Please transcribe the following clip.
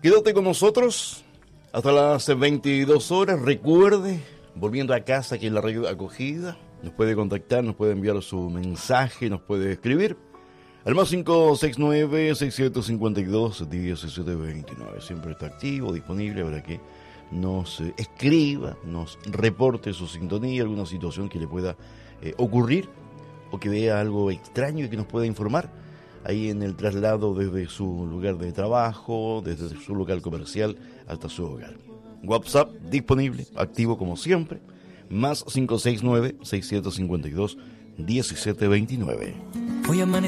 Quédate con nosotros hasta las 22 horas. Recuerde, volviendo a casa, que es la radio acogida, nos puede contactar, nos puede enviar su mensaje, nos puede escribir al más 569-6752-1729. Siempre está activo, disponible para que nos escriba, nos reporte su sintonía, alguna situación que le pueda ocurrir o que vea algo extraño y que nos pueda informar ahí en el traslado desde su lugar de trabajo, desde su local comercial hasta su hogar. WhatsApp disponible, activo como siempre, más 569-6752-1729.